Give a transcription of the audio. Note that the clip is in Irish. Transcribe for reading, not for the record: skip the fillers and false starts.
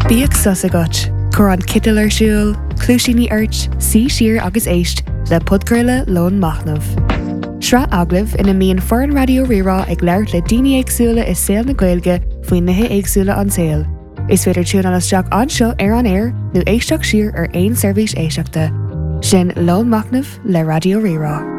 Bíag sus agat, chur an citil ar siúl, clúisíní airt, sí siar agus éist le podcurla Lón Machnamh. Sra aglah ina míon foran radio rirá ag leirt le daoine éagsúla is saoil na Gaeilge faoin nithe éagsúla an saoil. Is féidir tún an isteach anseo ar an air nó éisteach siar ar aon seirbhís éisteachta. Sin Lón Machnamh le radio rirá.